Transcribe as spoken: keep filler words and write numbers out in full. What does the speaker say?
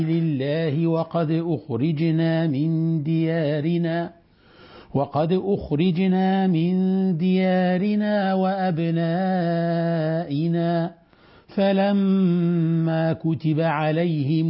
الله وقد أخرجنا من ديارنا وقد أخرجنا من ديارنا وأبنائنا فلما كتب عليهم